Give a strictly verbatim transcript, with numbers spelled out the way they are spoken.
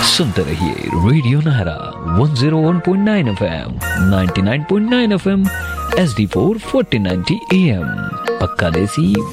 सुनते रहिए radio Nahra one zero one point nine FM, ninety nine point nine FM, H D four forty ninety am, पक्का देसी